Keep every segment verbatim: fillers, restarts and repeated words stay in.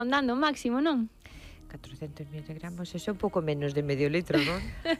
rondando o máximo, non? catrocentos miligramos, eso é un pouco menos de medio litro, non?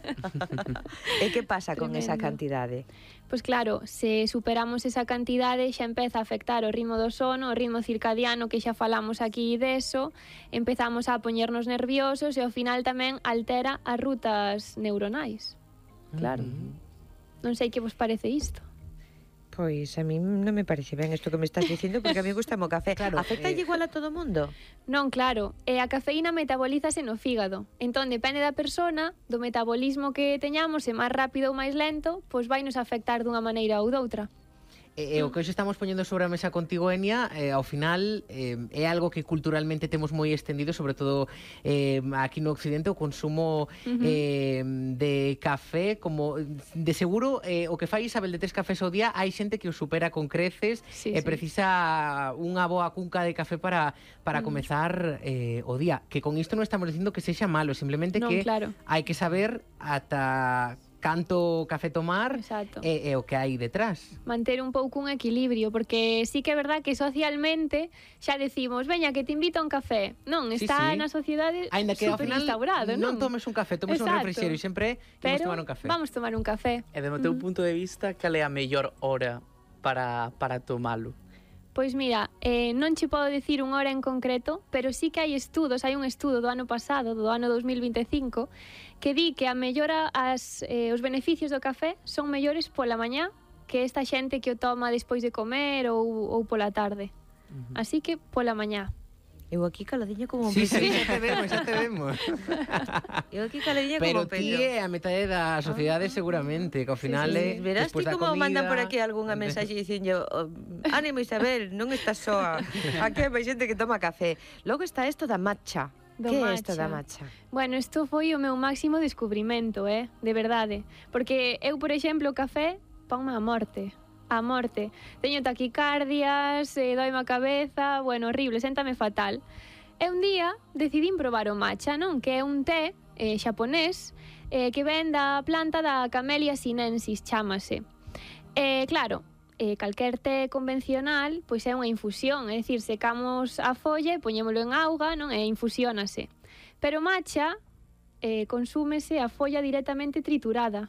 E que pasa con esa cantidade? Pois claro, se superamos esa cantidade xa empeza a afectar o ritmo do sono, o ritmo circadiano que xa falamos aquí deso, empezamos a poñernos nerviosos e ao final tamén altera as rutas neuronais. Claro. Uh-huh. Non sei que vos parece isto. Pois a mí non me parece ben isto que me estás dicindo, porque a mí gusta o café. Claro, afecta eh... igual a todo o mundo? Non, claro, e a cafeína metabolízase no fígado. Entón, depende da persona, do metabolismo que teñamos, e máis rápido ou máis lento, pois vai nos afectar dunha maneira ou doutra. E, e o que hoxe estamos poñendo sobre a mesa contigo, Enia, eh, ao final eh, é algo que culturalmente temos moi extendido, sobre todo eh, aquí no Occidente, o consumo uh-huh. eh, de café, como de seguro eh, o que fai Isabel de tres cafés ao día, hai xente que o supera con creces sí, e sí. precisa unha boa cunca de café para, para uh-huh. comezar eh, o día, que con isto non estamos dicindo que sexa malo, simplemente non, que claro. hai que saber ata canto café tomar e, e o que hai detrás. Manter un pouco un equilibrio, porque sí que é verdad que socialmente xa decimos, veña, que te invito a un café. Non, está sí, sí. na sociedade super instaurado, non? Non tomes un café, tomes Exacto. un refrixerio e sempre Pero tomar un café. vamos tomar un café. E do teu mm. punto de vista, cal é a mellor hora para, para tomalo? Pois mira, eh, non che podo dicir unha hora en concreto, pero sí que hai estudos, hai un estudo do ano pasado, do ano dos mil vinte e cinco, que di que a mellora as, eh, os beneficios do café son mellores pola mañá que esta xente que o toma despois de comer ou, ou pola tarde. Uh-huh. Así que pola mañá. Eu aquí caladiña como un sí, peixo. Sí, xa te vemos, xa te vemos. Eu aquí caladiña como un peixo. Pero ti é a metade da sociedade ah, seguramente, que ao final sí, sí. é Verás ti como comida... mandan por aquí algunha mensaxe dicindo oh, ánimo Isabel, non estás soa. Aquí hai máis xente que toma café. Logo está isto da matcha. Do que matcha. é isto da matcha? Bueno, isto foi o meu máximo descubrimento, eh? De verdade. Porque eu, por exemplo, o café ponme a morte. A morte. Teño taquicardias, eh, doime a cabeza, bueno, horrible, séntame fatal. E un día decidín probar o matcha, non? Que é un té eh, xaponés eh, que ven da planta da Camellia sinensis, chámase. Eh, claro, eh, calquer té convencional pois é unha infusión, é dicir, secamos a folla e poñémolo en auga, non? E infusiónase. Pero o matcha eh, consúmese a folla directamente triturada.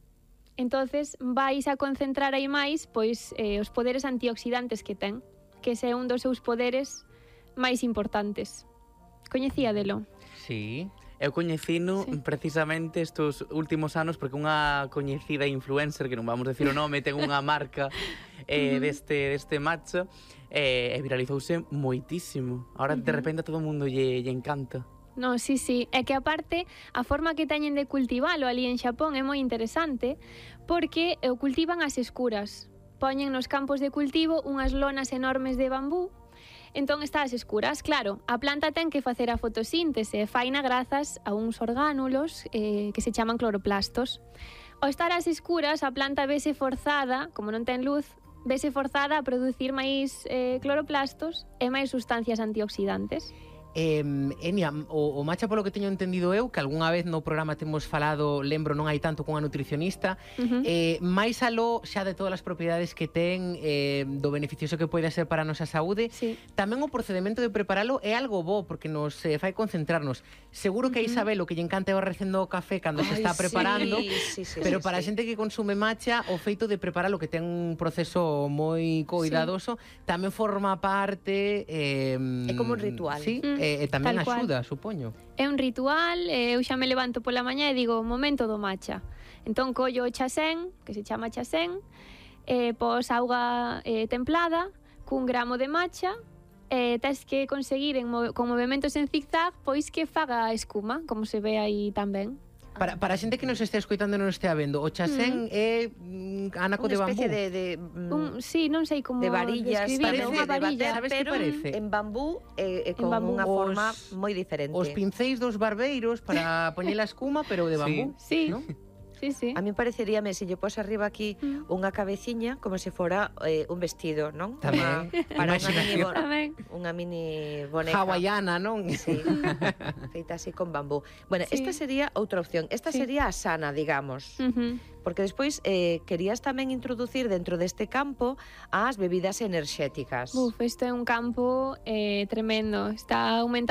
Entonces vais a concentrar aí máis pois eh, os poderes antioxidantes que ten, que ese é un dos seus poderes máis importantes. Coñecía delo? Sí, eu coñecino sí. precisamente estes últimos anos porque unha coñecida influencer, que non vamos decir o nome, ten unha marca eh, uh-huh. deste, deste matcha eh, e viralizouse moitísimo. Ahora uh-huh. de repente a todo o mundo lle, lle encanta. No, sí, sí, é que aparte a forma que teñen de cultivalo ali en Xapón é moi interesante porque o cultivan ás escuras. Poñen nos campos de cultivo unhas lonas enormes de bambú, entón está ás escuras. Claro, a planta ten que facer a fotosíntese e faina grazas a uns orgánulos eh, que se chaman cloroplastos. Ao estar ás escuras, a planta vese forzada, como non ten luz, vese forzada a producir máis eh, cloroplastos e máis sustancias antioxidantes. Eh, Enia, o, o matcha polo que teño entendido eu, que algunha vez no programa temos falado, lembro, non hai tanto cunha nutricionista, uh-huh. eh, máis aló xa de todas as propiedades que ten, eh, do beneficioso que pode ser para a nosa saúde, sí. tamén o procedimento de preparalo é algo bo, porque nos eh, fai concentrarnos. Seguro que a Isabel o que lle encanta é o recendo o café cando Ay, se está preparando, sí, sí, sí, pero sí, para a sí. xente que consume matcha, o feito de preparalo, que ten un proceso moi cuidadoso, sí. tamén forma parte... Eh, é como un ritual. Sí, mm. E, e tamén axuda, supoño. É un ritual, eu xa me levanto pola mañá e digo, momento do matcha. Entón collo o chasén, que se chama chasén, e pos auga eh, templada, cun gramo de matcha, e tes que conseguir en, con movimentos en zigzag, pois que faga espuma, como se ve aí tamén. Para, para a xente que nos este escoitando e non este vendo, o chasén mm. é mm, anaco de bambú. Unha especie de... de mm, un, sí, non sei como de varillas, parece, unha varilla, sabes pero que parece? En bambú e eh, con bambú. unha forma Os, moi diferente. Os pincéis dos barbeiros para poñer a escuma, pero de bambú. Sí, sí. ¿no? Sí, sí. A mí pareceríame, se lle pos arriba aquí mm. unha cabeciña como se fora eh, un vestido, non? Tamén. Uma, para unha mini, bo, Tamén. unha mini boneca. Hawaiana, non? Sí, feita así con bambú. Bueno, sí. esta sería outra opción. Esta sí. sería a sana, digamos. Uh-huh. Porque despois eh, querías tamén introducir dentro deste campo as bebidas enerxéticas. Uf, isto é un campo eh, tremendo. Está aumentando